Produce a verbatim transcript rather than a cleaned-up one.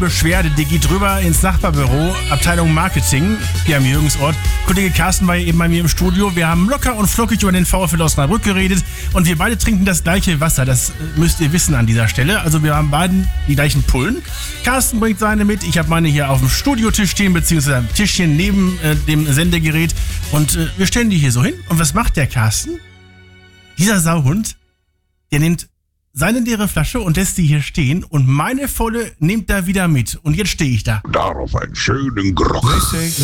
Beschwerde, die geht rüber ins Nachbarbüro, Abteilung Marketing, hier am Jürgensort. Kollege Carsten war eben bei mir im Studio. Wir haben locker und flockig über den VfL Osnabrück geredet und wir beide trinken das gleiche Wasser. Das müsst ihr wissen an dieser Stelle. Also wir haben beiden die gleichen Pullen. Carsten bringt seine mit. Ich habe meine hier auf dem Studiotisch stehen, beziehungsweise am Tischchen neben äh, dem Sendegerät. Und äh, wir stellen die hier so hin. Und was macht der Carsten? Dieser Sauhund, der nimmt seine leere Flasche und lässt die hier stehen und meine volle nimmt er wieder mit. Und jetzt stehe ich da. Darauf einen schönen Grog.